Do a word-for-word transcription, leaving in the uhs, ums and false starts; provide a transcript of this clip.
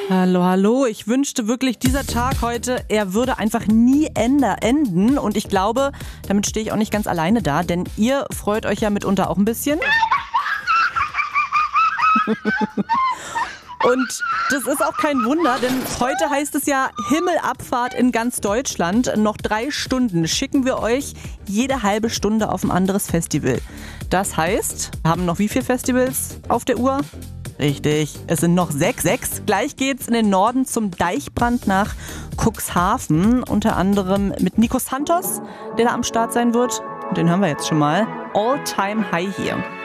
Hallo, hallo. Ich wünschte wirklich, dieser Tag heute, er würde einfach nie ende- enden. Und ich glaube, damit stehe ich auch nicht ganz alleine da, denn ihr freut euch ja mitunter auch ein bisschen. Und das ist auch kein Wunder, denn heute heißt es ja Himmelabfahrt in ganz Deutschland. Noch drei Stunden schicken wir euch jede halbe Stunde auf ein anderes Festival. Das heißt, wir haben noch wie viele Festivals auf der Uhr? Richtig, es sind noch sechs. Sechs. Gleich geht's in den Norden zum Deichbrand nach Cuxhaven. Unter anderem mit Nico Santos, der da am Start sein wird. Und den hören wir jetzt schon mal. All Time High hier.